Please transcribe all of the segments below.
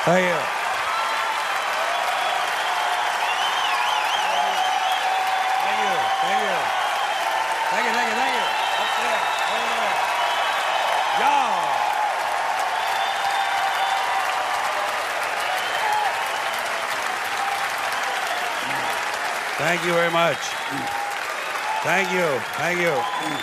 Thank you. Thank you. Thank you. Thank you. Thank you. Thank you. Up there. Over there. Y'all. Thank you very much. Thank you. Thank you.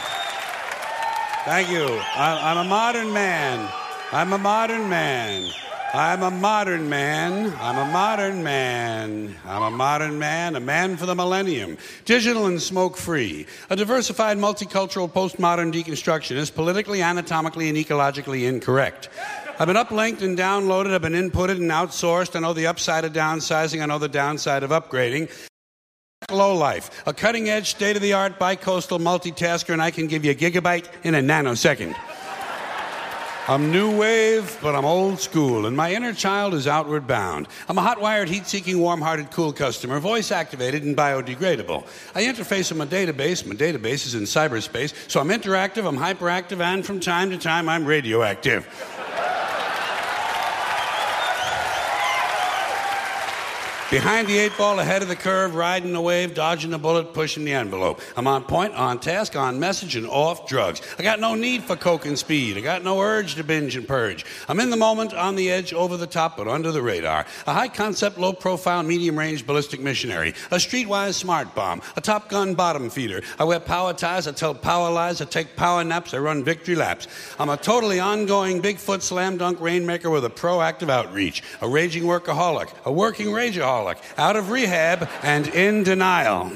Thank you. I'm a modern man. I'm a modern man. I'm a modern man. I'm a modern man. I'm a modern man, a man for the millennium. Digital and smoke-free. A diversified, multicultural, postmodern deconstructionist, politically, anatomically, and ecologically incorrect. I've been uplinked and downloaded. I've been inputted and outsourced. I know the upside of downsizing. I know the downside of upgrading. Low life, a cutting-edge, state-of-the-art, bi-coastal multitasker, and I can give you a gigabyte in a nanosecond. I'm new wave, but I'm old school, and my inner child is outward bound. I'm a hot-wired, heat-seeking, warm-hearted, cool customer, voice-activated and biodegradable. I interface with my database. My database is in cyberspace, so I'm interactive, I'm hyperactive, and from time to time, I'm radioactive. Behind the 8-ball, ahead of the curve, riding the wave, dodging the bullet, pushing the envelope. I'm on point, on task, on message, and off drugs. I got no need for coke and speed. I got no urge to binge and purge. I'm in the moment, on the edge, over the top, but under the radar. A high-concept, low-profile, medium-range ballistic missionary. A streetwise smart bomb. A Top Gun bottom feeder. I wear power ties, I tell power lies, I take power naps, I run victory laps. I'm a totally ongoing Bigfoot slam dunk rainmaker with a proactive outreach. A raging workaholic. A working rageaholic. Out of rehab and in denial.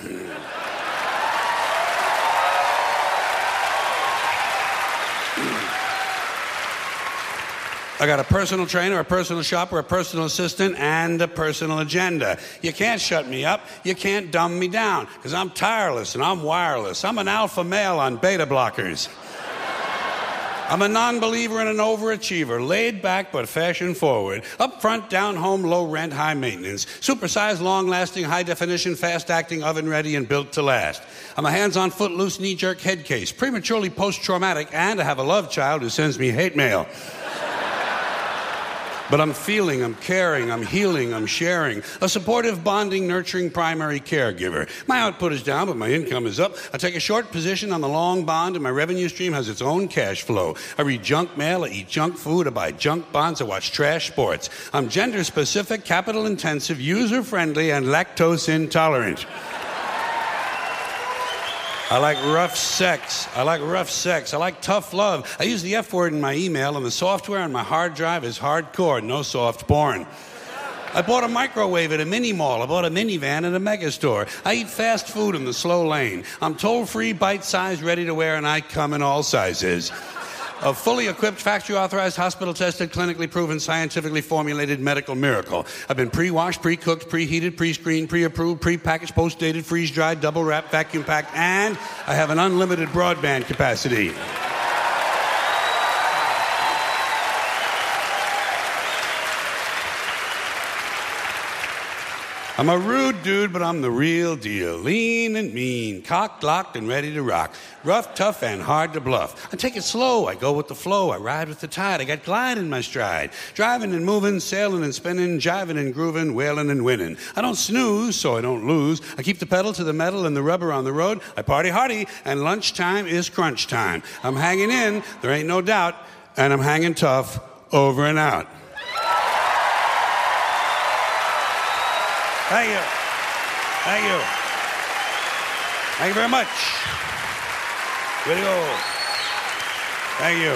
I got a personal trainer, a personal shopper, a personal assistant, and a personal agenda. You can't shut me up. You can't dumb me down, because I'm tireless and I'm wireless. I'm an alpha male on beta blockers. I'm a non-believer and an overachiever, laid back but fashion forward, up front, down home, low rent, high maintenance, supersized, long-lasting, high-definition, fast-acting, oven-ready, and built to last. I'm a hands-on, foot-loose, knee-jerk head case, prematurely post-traumatic, and I have a love child who sends me hate mail. But I'm feeling, I'm caring, I'm healing, I'm sharing. A supportive, bonding, nurturing primary caregiver. My output is down, but my income is up. I take a short position on the long bond, and my revenue stream has its own cash flow. I read junk mail, I eat junk food, I buy junk bonds, I watch trash sports. I'm gender-specific, capital-intensive, user-friendly, and lactose-intolerant. I like rough sex. I like rough sex. I like tough love. I use the F word in my email, and the software on my hard drive is hardcore, no soft porn. I bought a microwave at a mini mall. I bought a minivan at a mega store. I eat fast food in the slow lane. I'm toll-free, bite-sized, ready to wear, and I come in all sizes. A fully equipped, factory-authorized, hospital-tested, clinically proven, scientifically formulated medical miracle. I've been pre-washed, pre-cooked, preheated, pre-screened, pre-approved, pre-packaged, post-dated, freeze-dried, double-wrapped, vacuum-packed, and I have an unlimited broadband capacity. I'm a rude dude, but I'm the real deal. Lean and mean, cocked, locked, and ready to rock. Rough, tough, and hard to bluff. I take it slow. I go with the flow. I ride with the tide. I got glide in my stride. Driving and moving, sailing and spinning, jiving and grooving, wailing and winning. I don't snooze, so I don't lose. I keep the pedal to the metal and the rubber on the road. I party hardy, and lunchtime is crunch time. I'm hanging in, there ain't no doubt, and I'm hanging tough, over and out. Thank you. Thank you. Thank you very much. Way to go. Thank you.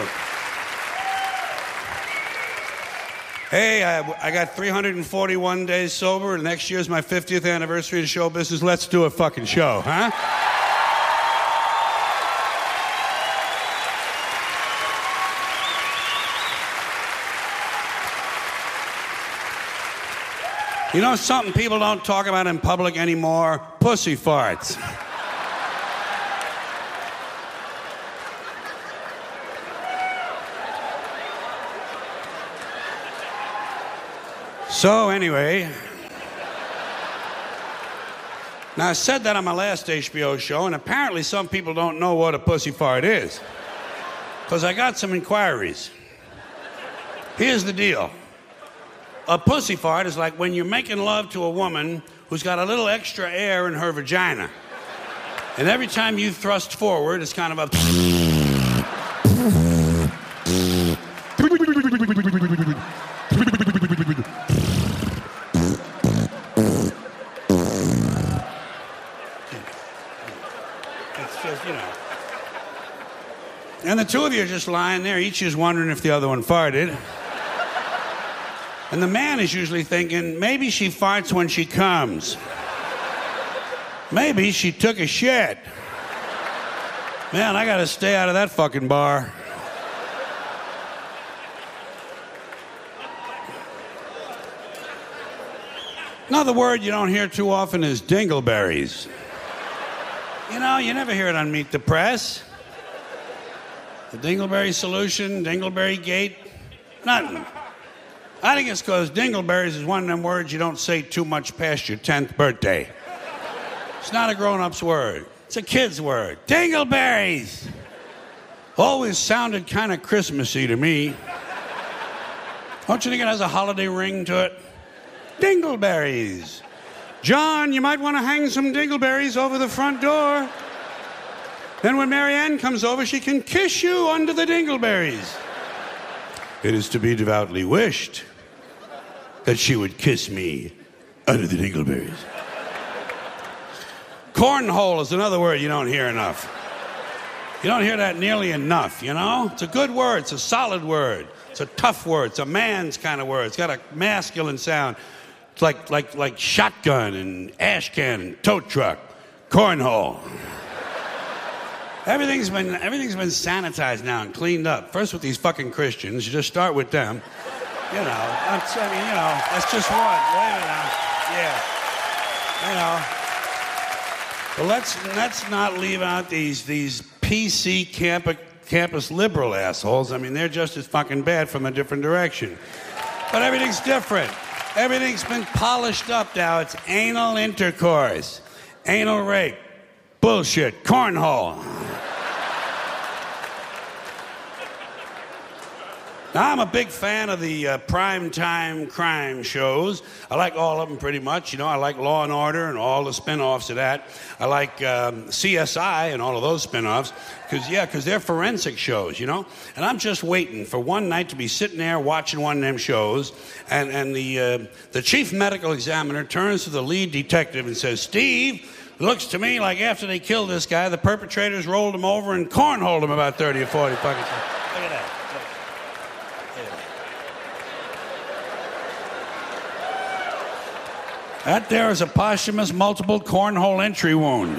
Hey, I got 341 days sober. Next year's my 50th anniversary of show business. Let's do a fucking show, huh? You know something people don't talk about in public anymore? Pussy farts. So anyway, now I said that on my last HBO show, and apparently some people don't know what a pussy fart is. Because I got some inquiries. Here's the deal. A pussy fart is like when you're making love to a woman who's got a little extra air in her vagina. And every time you thrust forward, it's kind of a... It's just, you know. And the two of you are just lying there, each is wondering if the other one farted. And the man is usually thinking, maybe she farts when she comes. Maybe she took a shit. Man, I gotta stay out of that fucking bar. Another word you don't hear too often is dingleberries. You know, you never hear it on Meet the Press. The dingleberry solution, dingleberry gate, nothing. I think it's because dingleberries is one of them words you don't say too much past your 10th birthday. It's not a grown-up's word. It's a kid's word. Dingleberries! Always sounded kind of Christmassy to me. Don't you think it has a holiday ring to it? Dingleberries. John, you might want to hang some dingleberries over the front door. Then when Marianne comes over, she can kiss you under the dingleberries. It is to be devoutly wished that she would kiss me under the dingleberries. Cornhole is another word you don't hear enough. You don't hear that nearly enough, you know? It's a good word. It's a solid word. It's a tough word. It's a man's kind of word. It's got a masculine sound. It's like shotgun and ash can and tow truck. Cornhole. Everything's been sanitized now and cleaned up. First with these fucking Christians. You just start with them. You know, that's just one. Wait a minute. Yeah. You know. But let's not leave out these PC campus liberal assholes. I mean, they're just as fucking bad from a different direction. But everything's different. Everything's been polished up now. It's anal intercourse, anal rape, bullshit, cornhole. Now, I'm a big fan of the primetime crime shows. I like all of them pretty much. You know, I like Law and Order and all the spin-offs of that. I like CSI and all of those spin-offs because they're forensic shows, you know. And I'm just waiting for one night to be sitting there watching one of them shows, and the chief medical examiner turns to the lead detective and says, "Steve, looks to me like after they killed this guy, the perpetrators rolled him over and cornholed him about 30 or 40 fucking times." Look at that. That there is a posthumous multiple cornhole entry wound.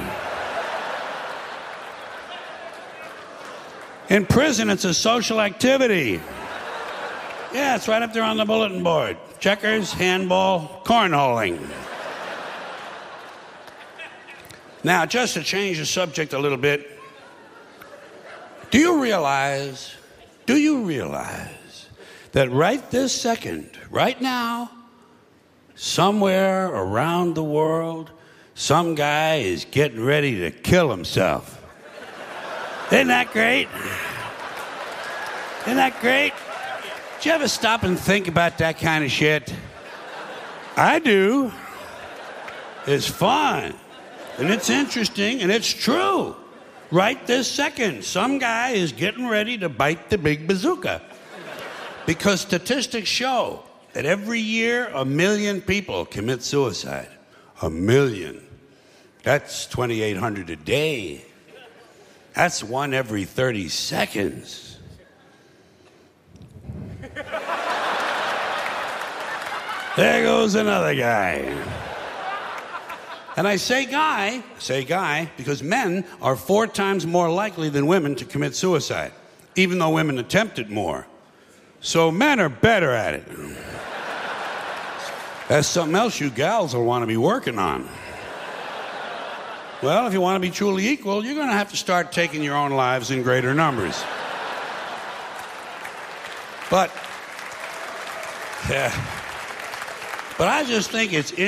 In prison, it's a social activity. Yeah, it's right up there on the bulletin board. Checkers, handball, cornholing. Now, just to change the subject a little bit, do you realize that right this second, right now, somewhere around the world, some guy is getting ready to kill himself? Isn't that great? Isn't that great? Did you ever stop and think about that kind of shit? I do. It's fun. And it's interesting, and it's true. Right this second, some guy is getting ready to bite the big bazooka. Because statistics show that every year, 1 million people commit suicide. 1 million. That's 2,800 a day. That's one every 30 seconds. There goes another guy. And I say guy, because men are 4 times more likely than women to commit suicide, even though women attempt it more. So men are better at it. That's something else you gals will want to be working on. Well, if you want to be truly equal, you're going to have to start taking your own lives in greater numbers. But I just think it's